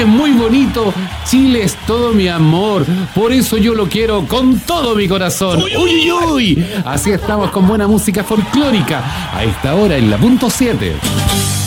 Chile es muy bonito, Chile es todo mi amor, por eso yo lo quiero con todo mi corazón. ¡Uy, uy, uy! Así estamos con buena música folclórica, a esta hora en la punto 7.